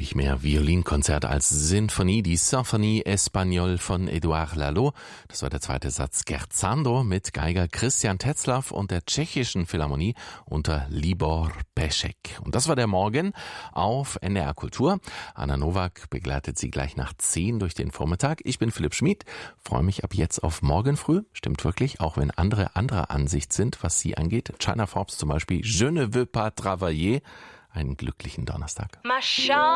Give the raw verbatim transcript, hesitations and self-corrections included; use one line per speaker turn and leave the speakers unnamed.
eigentlich mehr Violinkonzert als Sinfonie. Die Symphonie Espagnole von Eduard Lalo. Das war der zweite Satz. Scherzando mit Geiger Christian Tetzlaff und der Tschechischen Philharmonie unter Libor Peschek. Und das war der Morgen auf N D R Kultur. Anna Nowak begleitet Sie gleich nach zehn durch den Vormittag. Ich bin Philipp Schmid. Freue mich ab jetzt auf morgen früh. Stimmt wirklich, auch wenn andere anderer Ansicht sind, was sie angeht. China Forbes zum Beispiel. Je ne veux pas travailler. Einen glücklichen Donnerstag.
Ma chance.